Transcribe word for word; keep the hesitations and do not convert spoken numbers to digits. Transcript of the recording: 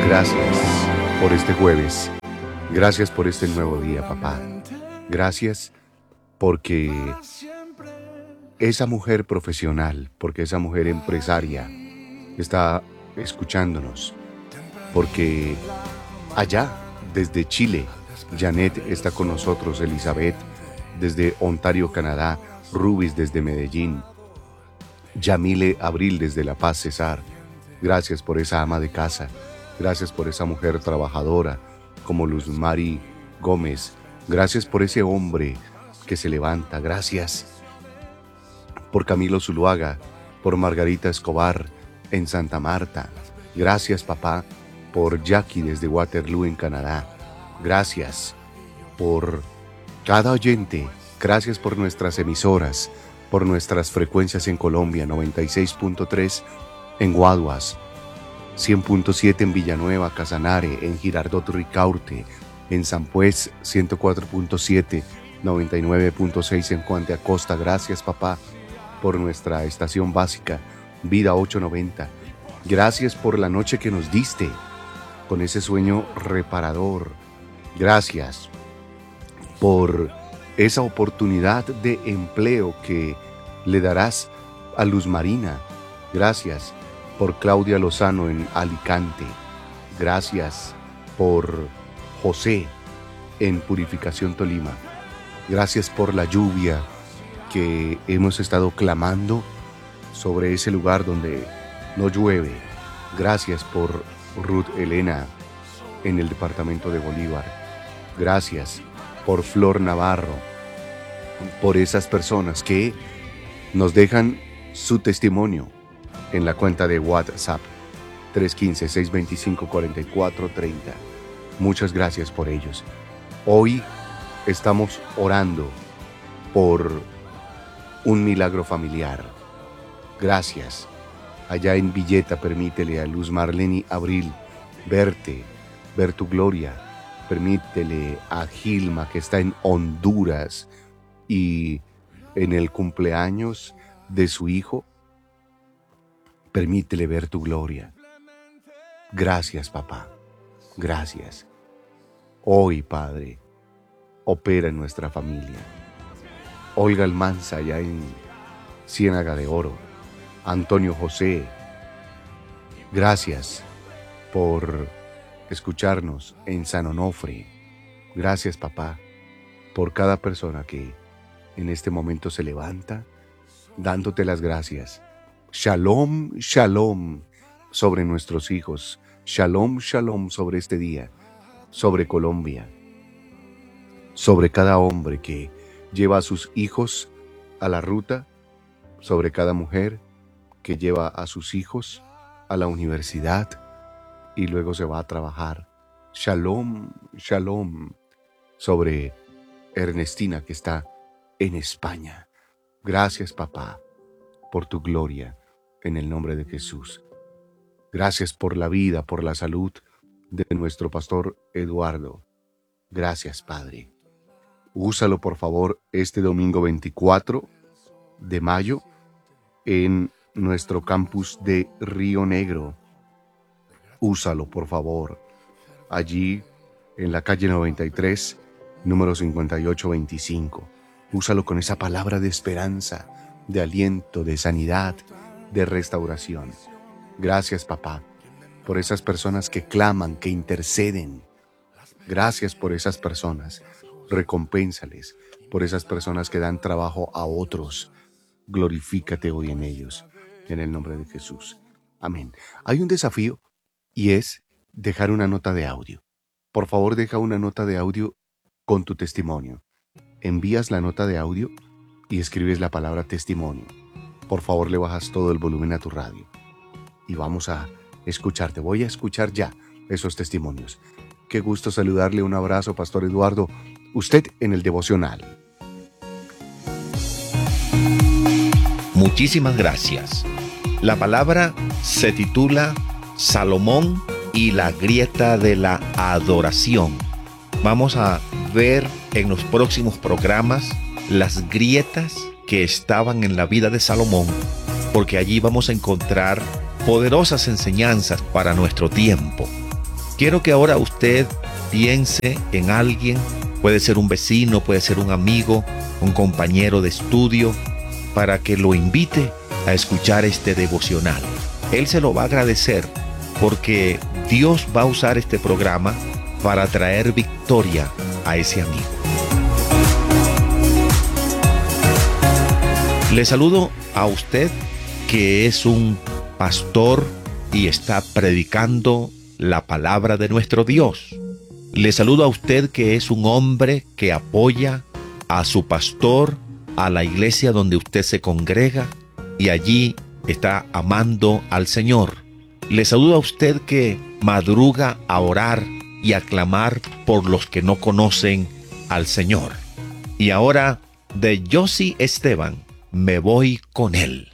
Gracias por este jueves. Gracias por este nuevo día, papá. Gracias porque esa mujer profesional, porque esa mujer empresaria está escuchándonos, porque allá, desde Chile, Janet está con nosotros, Elizabeth desde Ontario, Canadá, Rubis desde Medellín, Yamile Abril desde La Paz, Cesar. Gracias por esa ama de casa, gracias por esa mujer trabajadora como Luz Mari Gómez, gracias por ese hombre que se levanta, gracias por Camilo Zuluaga, por Margarita Escobar en Santa Marta, gracias papá por Jackie desde Waterloo en Canadá, gracias por cada oyente, gracias por nuestras emisoras, por nuestras frecuencias en Colombia, noventa y seis punto tres en Guaduas, cien punto siete en Villanueva, Casanare, en Girardot Ricaurte, en San Pues, ciento cuatro punto siete, noventa y nueve punto seis en Juan de Acosta. Gracias papá por nuestra estación básica, Vida ochocientos noventa. Gracias por la noche que nos diste, con ese sueño reparador. Gracias por esa oportunidad de empleo que le darás a Luz Marina. Gracias por Claudia Lozano en Alicante. Gracias por José en Purificación, Tolima. Gracias por la lluvia que hemos estado clamando sobre ese lugar donde no llueve. Gracias por Ruth Elena en el departamento de Bolívar. Gracias por Flor Navarro, por esas personas que nos dejan su testimonio en la cuenta de WhatsApp tres uno cinco, seis dos cinco, cuatro cuatro tres cero. Muchas gracias por ellos. Hoy estamos orando por un milagro familiar. Gracias. Allá en Villeta, permítele a Luz Marlene Abril verte, ver tu gloria. Permítele a Gilma, que está en Honduras y en el cumpleaños de su hijo, permítele ver tu gloria. Gracias, papá. Gracias. Hoy, Padre, opera en nuestra familia. Olga Almanza, allá en Ciénaga de Oro. Antonio José, gracias por escucharnos en San Onofre. Gracias, papá, por cada persona que en este momento se levanta dándote las gracias. Shalom, shalom sobre nuestros hijos. Shalom, shalom sobre este día, sobre Colombia, sobre cada hombre que lleva a sus hijos a la ruta, sobre cada mujer que lleva a sus hijos a la universidad y luego se va a trabajar. Shalom, shalom sobre Ernestina que está en España. Gracias, papá, por tu gloria en el nombre de Jesús. Gracias por la vida, por la salud de nuestro pastor Eduardo. Gracias, Padre. Úsalo, por favor, este domingo veinticuatro de mayo en nuestro campus de Río Negro. Úsalo, por favor, allí en la calle noventa y tres, número cincuenta y ocho veinticinco. Úsalo con esa palabra de esperanza, de aliento, de sanidad, de restauración. Gracias, papá, por esas personas que claman, que interceden. Gracias por esas personas. Recompénsales por esas personas que dan trabajo a otros. Glorifícate hoy en ellos, en el nombre de Jesús. Amén. Hay un desafío y es dejar una nota de audio. Por favor, deja una nota de audio con tu testimonio. Envías la nota de audio y escribes la palabra testimonio. Por favor, le bajas todo el volumen a tu radio y vamos a escucharte. Voy a escuchar ya esos testimonios. Qué gusto saludarle. Un abrazo, Pastor Eduardo. Usted en el devocional. Muchísimas gracias. La palabra se titula Salomón y la grieta de la adoración. Vamos a ver en los próximos programas las grietas que estaban en la vida de Salomón, porque allí vamos a encontrar poderosas enseñanzas para nuestro tiempo. Quiero que ahora usted piense en alguien, puede ser un vecino, puede ser un amigo, un compañero de estudio, para que lo invite a escuchar este devocional. Él se lo va a agradecer porque Dios va a usar este programa para traer victoria a ese amigo. Le saludo a usted que es un pastor y está predicando la palabra de nuestro Dios. Le saludo a usted que es un hombre que apoya a su pastor, a la iglesia donde usted se congrega y allí está amando al Señor. Le saludo a usted que madruga a orar y a clamar por los que no conocen al Señor. Y ahora, de Josie Esteban, me voy con él.